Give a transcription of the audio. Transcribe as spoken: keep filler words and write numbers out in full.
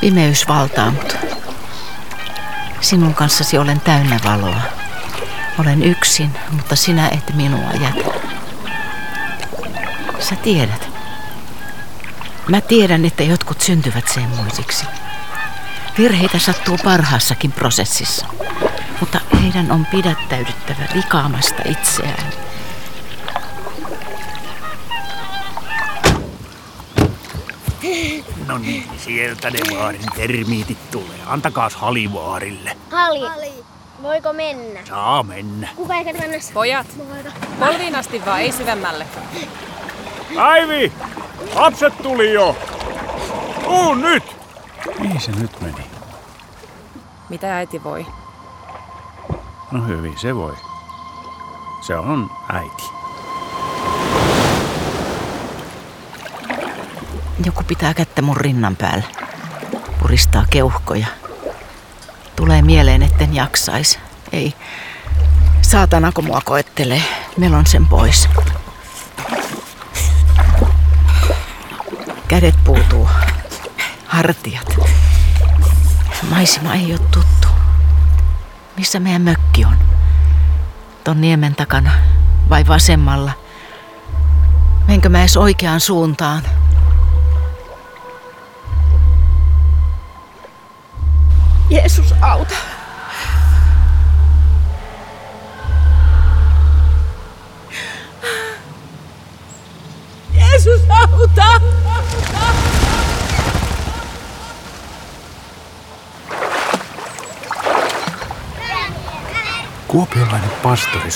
Pimeys valtaa mut. Sinun kanssasi olen täynnä valoa. Olen yksin, mutta sinä et minua jätä. Sä tiedät. Mä tiedän, että jotkut syntyvät semmoisiksi. Virheitä sattuu parhaassakin prosessissa, mutta heidän on pidättäydyttävä vikaamasta itseään. No niin, sieltä ne vaarin termiitit tulee. Antakaas Halivaarille. Hali. Hali. Voiko mennä? Saa mennä. Kuka eikä mennä? Pojat, polviin asti vaan, ei syvemmälle. Päivi! Lapset tuli jo! Tuu nyt! Mihin se nyt meni? Mitä äiti voi? No hyvin, se voi. Se on äiti. Joku pitää kättä mun rinnan päällä. Puristaa keuhkoja. Tulee mieleen, etten jaksais. Ei. Saatana, kun mua koettelee. Melon sen pois. Kädet puutuu. Hartiat. Maisema ei oo tuttu. Missä meidän mökki on? Ton niemen takana vai vasemmalla? Menkö mä edes oikeaan suuntaan? Jeesus, auta. Jeesus, auta. Kuopiolainen pastori